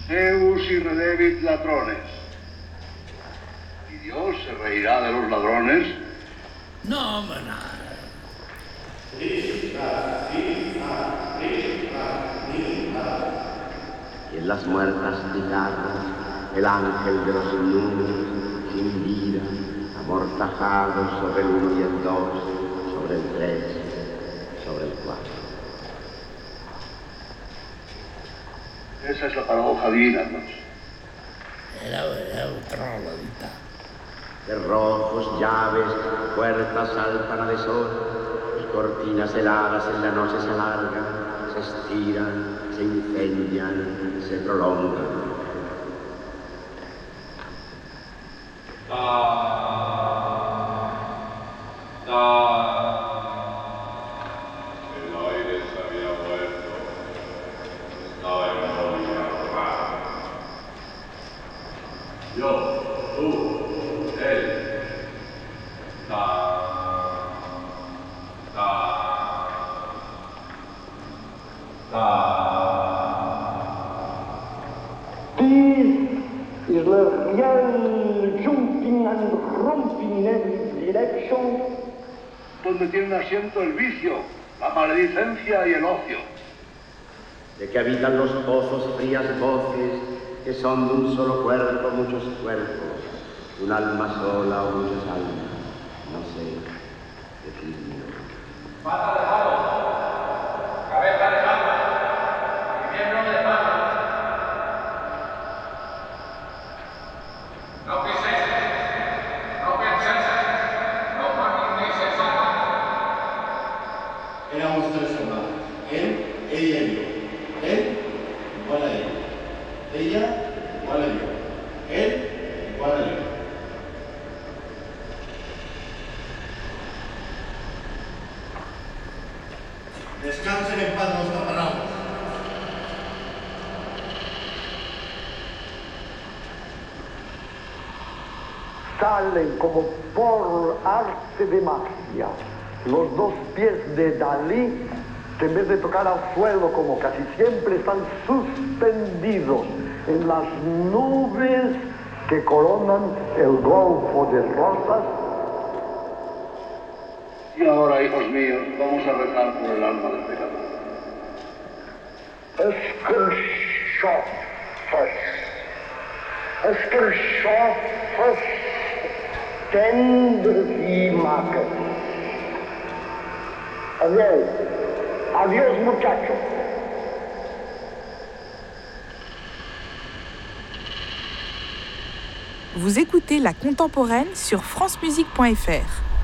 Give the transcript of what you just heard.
Deus irredevit ladrones. ¿Y Dios se reirá de los ladrones? No, maná. Y en las muertas guitarras, el ángel de los números, sin vida, amortajado sobre el 1 y el 2, sobre el 3, sobre el 4. Esa es la paradoja divina, ¿no? Era otra rolita. Cerrojos, llaves, puertas saltan a deshora, y cortinas heladas en la noche se alargan, se estiran, se incendian, se prolongan. El aire se había muerto. Estaba en novia rara. Yo, tú, él. Is the real jumping and romping in every direction. Donde tiene un asiento el vicio, la maledicencia y el ocio. De que habitan los pozos frías voces, que son de un solo cuerpo muchos cuerpos, un alma sola o muchas almas, no sé, decirme. Pata de palo, cabeza de palo, y miembro de palo. No piséis, no penséis, no maquinéis nada. Éramos 3 hermanos, él, ella y yo. Él igual a ella. Ella igual a yo. Él igual a yo. Descansen en paz los caparaos. Salen como por arte de magia los 2 pies de Dalí, que en vez de tocar al suelo como casi siempre están suspendidos en las nubes que coronan el golfo de Rosas. Y ahora, hijos míos, vamos a rezar por el alma del pecador. Escrchofes tendres y macas. Adiós. Adiós, muchachos. Vous écoutez La Contemporaine sur francemusique.fr.